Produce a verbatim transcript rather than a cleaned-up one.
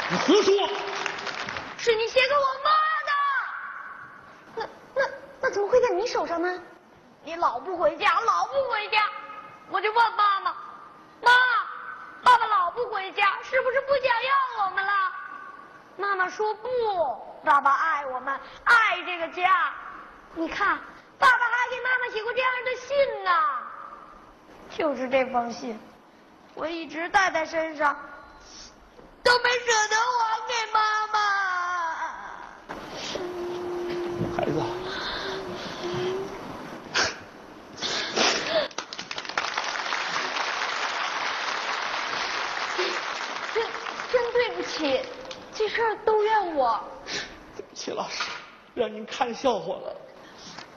你胡说！ 是你写给我妈的。那那那怎么会在你手上呢？你老不回家，老不回家，我就问妈妈，妈，爸爸老不回家，是不是不想要我们了？妈妈说不，爸爸爱我们，爱这个家。你看，爸爸还给妈妈写过这样的信呢。就是这封信，我一直带在身上，都没舍得还给妈妈。 孩子， 真真对不起，这事儿都怨我。 对不起，老师，让您看笑话了。